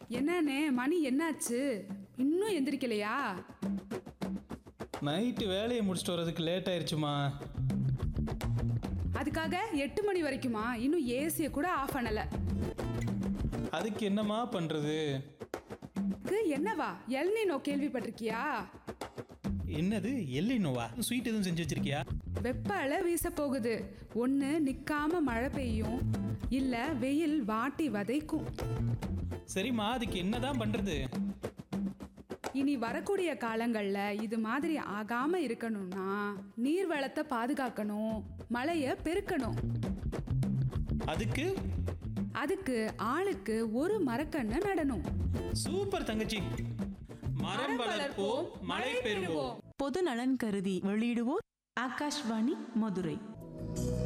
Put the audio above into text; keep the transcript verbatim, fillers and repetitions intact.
என்னண்ணே மணி என்னாச்சு? இன்னும் எந்திரிக்கலையா? நைட்டு வேலையை முடிச்சுட்டு வர்றதுக்கு லேட் ஆயிடுச்சுமா. அதுக்காக எட்டு மணி வரைக்குமா? இன்னும் ஏசியை கூட ஆஃப் பண்ணல. அதுக்கு என்னம்மா பண்றது? என்னவா எல்னினோ கேள்விப்பட்டிருக்கியா? என்னது எல்லினோவா? ஸ்வீட் எதுவும் செஞ்சு வச்சிருக்கியா? வெப்ப அலை வீச போகுது. ஒன்று நிற்காம மழை பெய்யும், இல்லை வெயில் வாட்டி வதைக்கும். சரிம்மா, அதுக்கு என்னதான் பண்றது? இனி வரக்கூடிய காலங்கள்ல இது மாதிரி ஆகாம இருக்கணும்னா நீர் வளத்தை பாதுகாக்கணும், மழைய பெருக்கணும். அதுக்கு அதுக்கு ஆளுக்கு ஒரு மரக்கண்ணை நடணும். சூப்பர் தங்கச்சி. மரம் வளர்ப்போம், மழை பெறுவோம். பொது நலன் கருதி வெளியிடுவோர் ஆகாஷ்வாணி மதுரை.